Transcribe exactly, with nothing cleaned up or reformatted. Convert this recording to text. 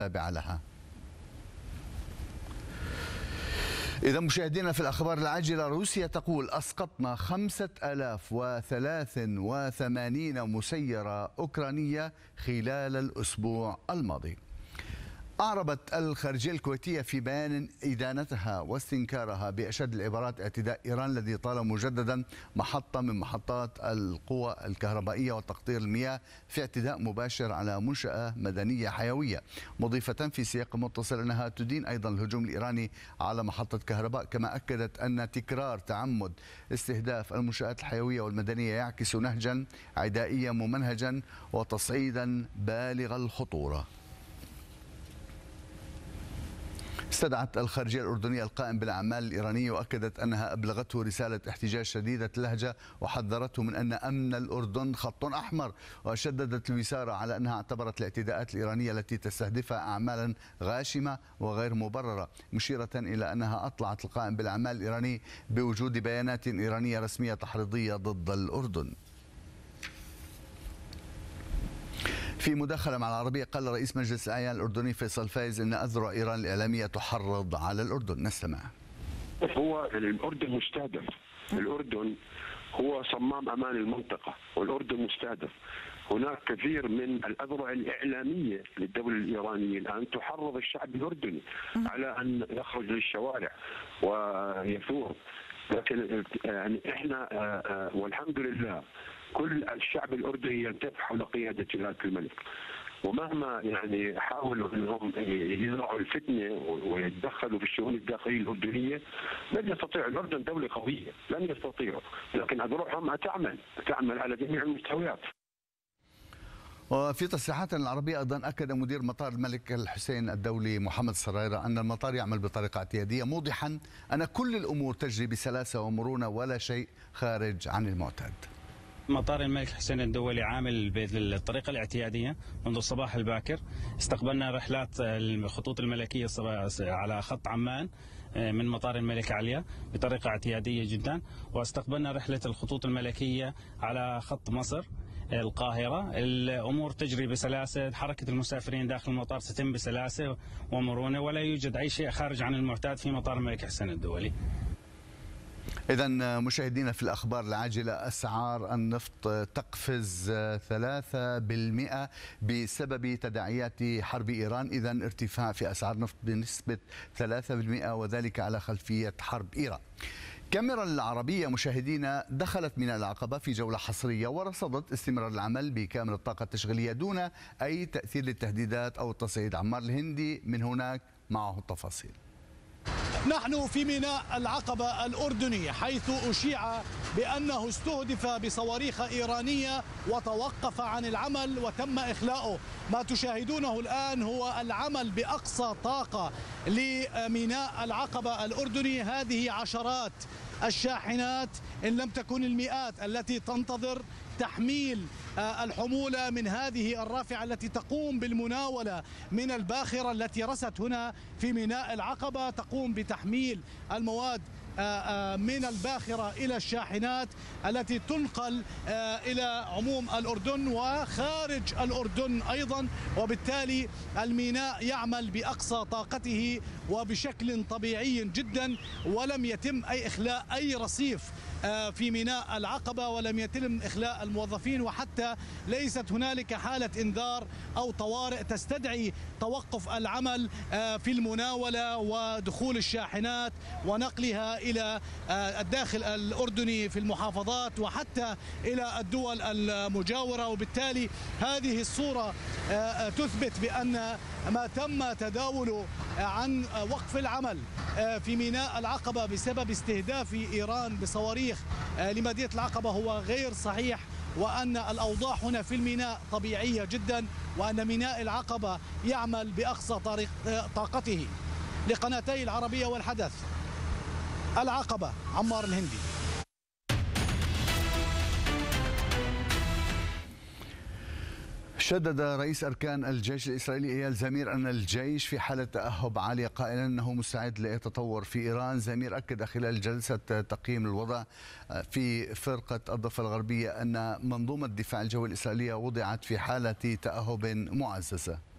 تابعة لها. إذا مشاهدينا في الأخبار العاجلة، روسيا تقول أسقطنا خمسة آلاف وثلاث وثمانين مسيرة أوكرانية خلال الأسبوع الماضي. أعربت الخارجية الكويتية في بيان إدانتها واستنكارها بأشد العبارات اعتداء إيران الذي طال مجددا محطة من محطات القوى الكهربائية وتقطير المياه في اعتداء مباشر على منشأة مدنية حيوية، مضيفة في سياق متصل أنها تدين أيضا الهجوم الإيراني على محطة كهرباء، كما أكدت أن تكرار تعمد استهداف المنشآت الحيوية والمدنية يعكس نهجا عدائيا ممنهجا وتصعيدا بالغ الخطورة. استدعت الخارجية الأردنية القائم بالأعمال الإيراني وأكدت أنها أبلغته رسالة احتجاج شديدة اللهجة وحذرته من أن أمن الأردن خط أحمر، وشددت الوزارة على أنها اعتبرت الاعتداءات الإيرانية التي تستهدفها أعمالا غاشمة وغير مبررة، مشيرة إلى أنها أطلعت القائم بالأعمال الإيراني بوجود بيانات إيرانية رسمية تحريضية ضد الأردن. في مداخلة مع العربية قال رئيس مجلس الأعيان الأردني فيصل فايز أن أذرع إيران الإعلامية تحرض على الأردن. نستمع. هو الأردن مستهدف، الأردن هو صمام أمان المنطقة والأردن مستهدف. هناك كثير من الأذرع الإعلامية للدولة الإيرانية الآن تحرض الشعب الأردني على أن يخرج للشوارع ويثور، لكن يعني احنا والحمد لله كل الشعب الاردني يلتف حول قياده جلاله الملك، ومهما يعني حاولوا انهم يزرعوا الفتنه ويتدخلوا في الشؤون الداخليه الاردنيه لن يستطيعوا. الاردن دوله قويه لن يستطيعوا، لكن اذرعهم تعمل تعمل على جميع المستويات. وفي تصريحات العربية أيضا أكد مدير مطار الملك الحسين الدولي محمد سرايرة أن المطار يعمل بطريقة اعتيادية، موضحا أن كل الأمور تجري بسلاسة ومرونة ولا شيء خارج عن المعتاد. مطار الملك الحسين الدولي عامل بالطريقة الاعتيادية منذ الصباح الباكر. استقبلنا رحلات الخطوط الملكية على خط عمان من مطار الملك عليا بطريقة اعتيادية جدا، واستقبلنا رحلة الخطوط الملكية على خط مصر القاهرة. الأمور تجري بسلاسة، حركة المسافرين داخل المطار ستتم بسلاسة ومرونة، ولا يوجد أي شيء خارج عن المعتاد في مطار الملك حسين الدولي. إذا مشاهدينا في الأخبار العاجلة، أسعار النفط تقفز ثلاثة بالمئة بسبب تداعيات حرب إيران. إذا ارتفاع في أسعار النفط بنسبة ثلاثة بالمئة وذلك على خلفية حرب إيران. كاميرا العربية مشاهدينا دخلت من العقبة في جولة حصرية ورصدت استمرار العمل بكامل الطاقة التشغيلية دون أي تأثير للتهديدات أو التصعيد. عمار الهندي من هناك معه التفاصيل. نحن في ميناء العقبة الأردني، حيث أشيع بأنه استهدف بصواريخ إيرانية وتوقف عن العمل وتم إخلاؤه. ما تشاهدونه الآن هو العمل بأقصى طاقة لميناء العقبة الأردني. هذه عشرات الشاحنات إن لم تكن المئات التي تنتظر تحميل الحمولة من هذه الرافعة التي تقوم بالمناولة من الباخرة التي رست هنا في ميناء العقبة، تقوم بتحميل المواد من الباخرة إلى الشاحنات التي تنقل إلى عموم الأردن وخارج الأردن أيضا، وبالتالي الميناء يعمل بأقصى طاقته وبشكل طبيعي جدا، ولم يتم أي إخلاء أي رصيف في ميناء العقبة، ولم يتم إخلاء الموظفين، وحتى ليست هنالك حالة إنذار أو طوارئ تستدعي توقف العمل في المناولة ودخول الشاحنات ونقلها إلى الداخل الأردني في المحافظات وحتى إلى الدول المجاورة. وبالتالي هذه الصورة تثبت بأن ما تم تداوله عن وقف العمل في ميناء العقبة بسبب استهداف إيران بصواريخ لمدينة العقبة هو غير صحيح، وأن الأوضاع هنا في الميناء طبيعية جدا، وأن ميناء العقبة يعمل بأقصى طاقته. لقناتي العربية والحدث، العقبة، عمار الهندي. شدد رئيس أركان الجيش الإسرائيلي إيال زمير أن الجيش في حالة تأهب عالية، قائلا أنه مستعد لأي تطور في إيران. زمير أكد خلال جلسة تقييم الوضع في فرقة الضفة الغربية أن منظومة الدفاع الجوي الإسرائيلية وضعت في حالة تأهب معززة.